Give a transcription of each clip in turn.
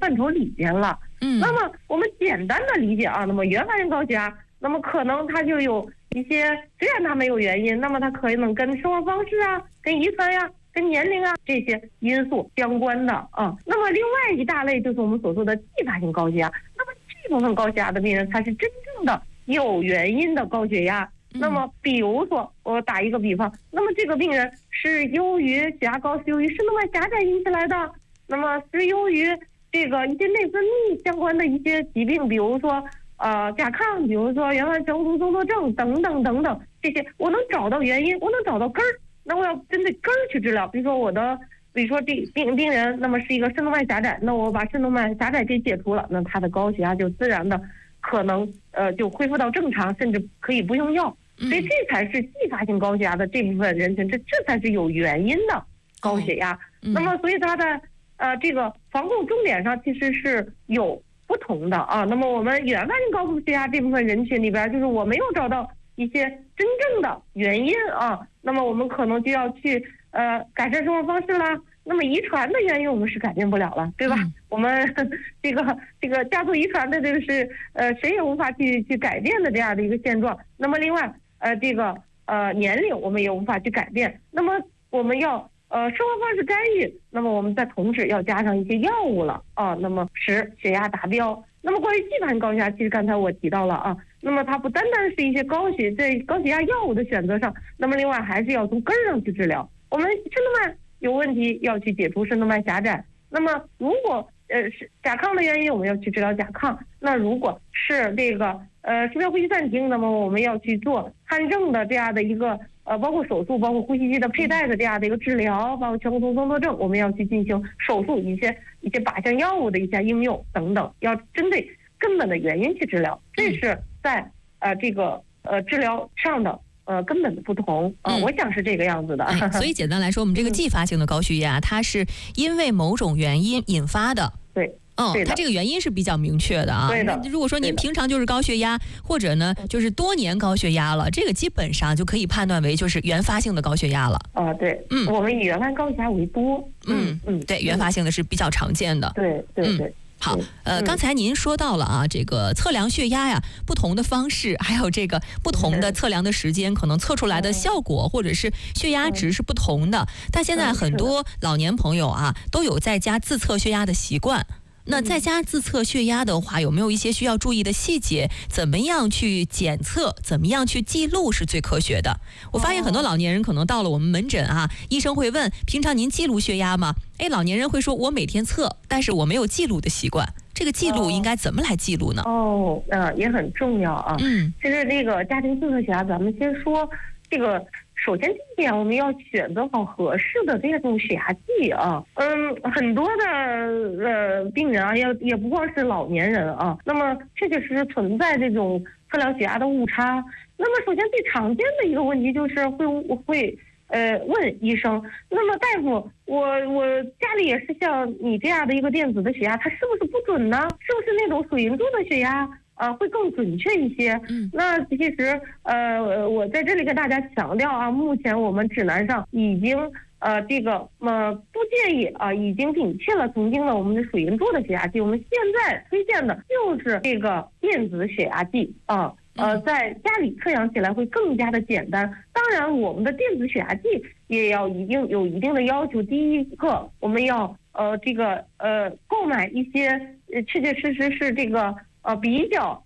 范畴里边了。那么我们简单的理解啊，那么原发性高血压，那么可能它就有一些，虽然它没有原因，那么它可能跟生活方式啊、跟遗传呀、跟年龄啊这些因素相关的啊。那么另外一大类就是我们所说的继发性高血压。那么这部分高血压的病人，他是真正的有原因的高血压。那么比如说我打一个比方，那么这个病人是由于血压高是由于肾动脉狭窄引起来的，那么是由于这个一些内分泌相关的一些疾病，比如说甲亢，比如说原发性中综合症等等等等，这些我能找到原因，我能找到根儿，那我要针对根儿去治疗。比如说这病人那么是一个肾动脉狭窄，那我把肾动脉狭窄给解除了，那他的高血压就自然的可能就恢复到正常，甚至可以不用药。所以这才是继发性高血压的这部分人群，这才是有原因的高血压。那么所以它的这个防控重点上其实是有不同的啊。那么我们原发性高血压这部分人群里边，就是我没有找到一些真正的原因啊，那么我们可能就要去改善生活方式啦。那么遗传的原因我们是改变不了了，对吧？我们这个家族遗传的这个是谁也无法去改变的这样的一个现状。那么另外年龄我们也无法去改变。那么我们要生活方式干预，那么我们在同时要加上一些药物了啊，那么使血压达标。那么关于继发性高血压，其实刚才我提到了啊，那么它不单单是一些在高血压药物的选择上，那么另外还是要从根儿上去治疗。我们肾动脉有问题要去解除肾动脉狭窄，那么如果是甲亢的原因，我们要去治疗甲亢。那如果是这个心肺呼吸暂停，那么我们要去做鼾症的这样的一个包括手术，包括呼吸机的佩戴的这样的一个治疗，包括全国综合症，我们要去进行手术，一些靶向药物的一些应用等等，要针对根本的原因去治疗。这是在这个治疗上的根本的不同我想是这个样子的。 所以简单来说，我们这个继发性的高血压，它是因为某种原因引发的。 对。 它这个原因是比较明确的啊。 对的。 如果说您平常就是高血压，或者呢就是多年高血压了，这个基本上就可以判断为就是原发性的高血压了。 对。我们以原发高血压为多。 对，原发性的是比较常见的。 对。 好，刚才您说到了啊，这个测量血压呀，不同的方式，还有这个不同的测量的时间，可能测出来的效果或者是血压值是不同的。但现在很多老年朋友啊，都有在家自测血压的习惯。那在家自测血压的话，有没有一些需要注意的细节？怎么样去检测？怎么样去记录是最科学的？我发现很多老年人可能到了我们门诊啊，医生会问：平常您记录血压吗？老年人会说：我每天测，但是我没有记录的习惯。这个记录应该怎么来记录呢？ 也很重要啊。其实这个家庭自测血压，咱们先说这个。首先第一点，我们要选择好合适的这种血压计啊。很多的病人啊，也不光是老年人啊，那么确确实实存在这种测量血压的误差。那么首先最常见的一个问题就是会问医生，那么大夫，我家里也是像你这样的一个电子的血压，它是不是不准呢？是不是那种水银柱的血压会更准确一些？那其实我在这里跟大家强调啊，目前我们指南上已经不建议已经摒弃了曾经的我们的水银柱的血压计，我们现在推荐的就是这个电子血压计啊。在家里测量起来会更加的简单。当然，我们的电子血压计也要有一定的要求。第一个，我们要购买一些确确实实是这个比较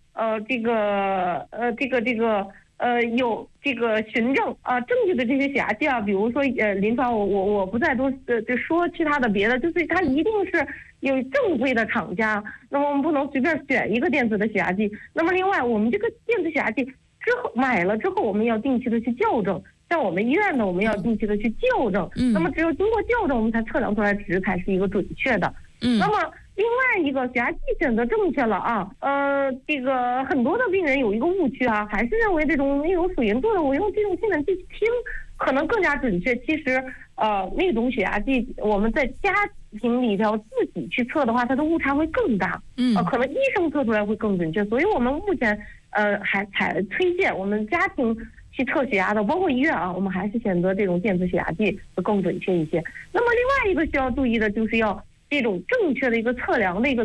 有这个循证证据的这些血压计啊，比如说临床我不再多就说其他的别的，就是它一定是有正规的厂家，那么我们不能随便选一个电子的血压计。那么另外，我们这个电子血压计买了之后，我们要定期的去校正。像我们医院呢，我们要定期的去校正。那么只有经过校正，我们才测量出来值才是一个准确的。那么另外一个血压计选择正确了啊，这个很多的病人有一个误区啊，还是认为那种水银柱的，我用这种心电计听可能更加准确。其实那种血压计我们在家庭里头自己去测的话，它的误差会更大。可能医生测出来会更准确。所以我们目前还推荐我们家庭去测血压的，包括医院啊，我们还是选择这种电子血压计会更准确一些。那么另外一个需要注意的就是要这种正确的一个测量的一个